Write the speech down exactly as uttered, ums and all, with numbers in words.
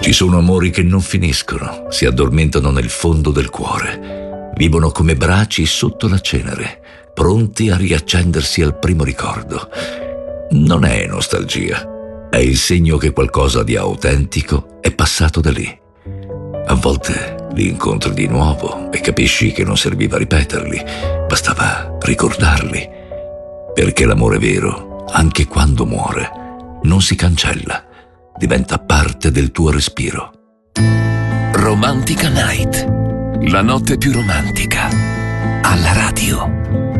Ci sono amori che non finiscono, si addormentano nel fondo del cuore, vivono come braci sotto la cenere, pronti a riaccendersi al primo ricordo. Non è nostalgia, è il segno che qualcosa di autentico è passato da lì. A volte li incontri di nuovo e capisci che non serviva ripeterli, bastava ricordarli, perché l'amore vero, anche quando muore, non si cancella, diventa parte del tuo respiro. Romantica Night, la notte più romantica, alla radio.